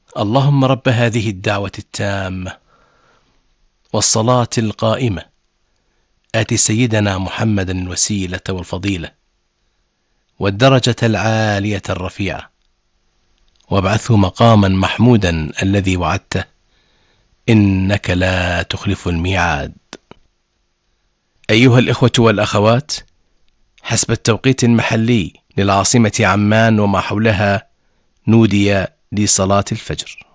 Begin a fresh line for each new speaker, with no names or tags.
اللهم رب هذه الدعوة التامة والصلاة القائمة آت سيدنا محمدا الوسيلة والفضيلة والدرجة العالية الرفيعة وابعثه مقاما محمودا الذي وعدته إنك لا تخلف الميعاد. أيها الإخوة والأخوات، حسب التوقيت المحلي للعاصمة عمان وما حولها نودي لصلاة الفجر.